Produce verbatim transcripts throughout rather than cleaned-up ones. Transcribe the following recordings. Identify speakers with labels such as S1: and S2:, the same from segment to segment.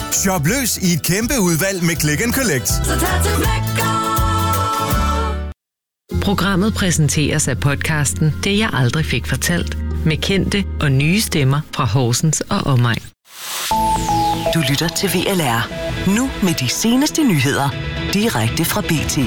S1: Shop løs i et kæmpe udvalg med Click and Collect.
S2: Så tag til Flækker.
S3: Programmet præsenteres af podcasten Det jeg aldrig fik fortalt, med kendte og nye stemmer fra Horsens og omegn.
S4: Du lytter til V L R. Nu med de seneste nyheder. Direkte fra B T.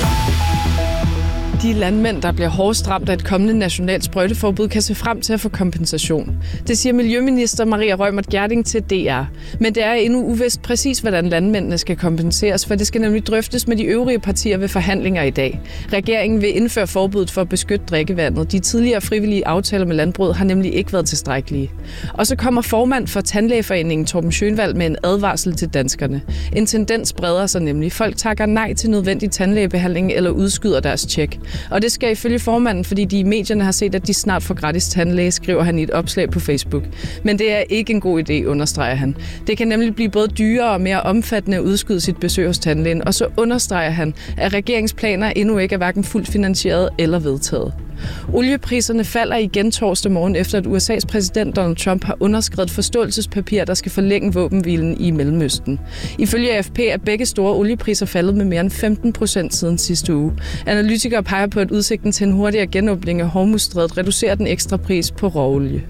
S5: De landmænd, der bliver hårdest ramt af et kommende nationalt sprøjteforbud, kan se frem til at få kompensation. Det siger Miljøminister Maria Reumert Gjerding til D R. Men det er endnu uvist præcis, hvordan landmændene skal kompenseres, for det skal nemlig drøftes med de øvrige partier ved forhandlinger i dag. Regeringen vil indføre forbuddet for at beskytte drikkevandet. De tidligere frivillige aftaler med landbruget har nemlig ikke været tilstrækkelige. Og så kommer formand for Tandlægeforeningen Torben Schönwald med en advarsel til danskerne. En tendens breder sig nemlig. Folk takker nej til nødvendig tandlægebehandling eller udskyder deres tjek. Og det skal ifølge formanden, fordi de i medierne har set, at de snart får gratis tandlæge, skriver han i et opslag på Facebook. Men det er ikke en god idé, understreger han. Det kan nemlig blive både dyrere og mere omfattende at udskyde sit besøg hos tandlægen, og så understreger han, at regeringsplaner endnu ikke er hverken fuldt finansieret eller vedtaget. Oliepriserne falder igen torsdag morgen, efter at U S A's præsident Donald Trump har underskrevet et forståelsespapir, der skal forlænge våbenhvilen i Mellemøsten. Ifølge A F P er begge store oliepriser faldet med mere end femten procent siden sidste uge. Analytikere peger på, at udsigten til en hurtigere genåbning af Hormuzstrædet reducerer den ekstra pris på råolie.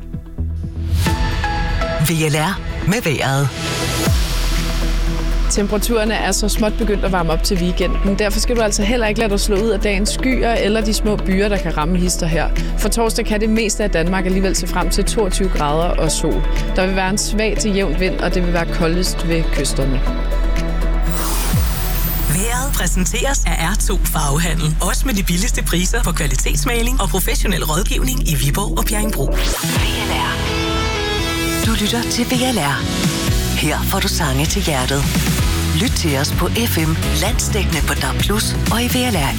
S4: V L R med vejret.
S5: Temperaturerne er så småt begyndt at varme op til weekenden. Derfor skal du altså heller ikke lade dig slå ud af dagens skyer eller de små byer, der kan ramme hister her. For torsdag kan det meste af Danmark alligevel se frem til toogtyve grader og sol. Der vil være en svag til jævn vind, og det vil være koldest ved kysterne.
S4: Vejret præsenteres af R to Farvehandel. Også med de billigste priser på kvalitetsmaling og professionel rådgivning i Viborg og Bjerringbro. V L R. Du lytter til V L R. Her får du sange til hjertet. Lyt til os på F M, landsdækkende på D A B plus, og i V L R